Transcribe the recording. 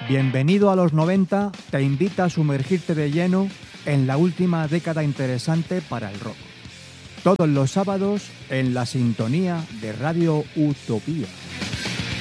Bienvenido a los 90 te invita a sumergirte de lleno en la última década interesante para el rock. Todos los sábados en la sintonía de Radio Utopía.